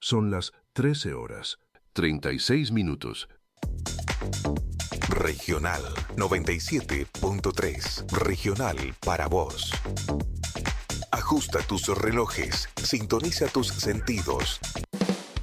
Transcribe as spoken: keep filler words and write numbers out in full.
Son las trece horas, treinta y seis minutos. Regional noventa y siete punto tres. Regional para vos. Ajusta tus relojes, sintoniza tus sentidos.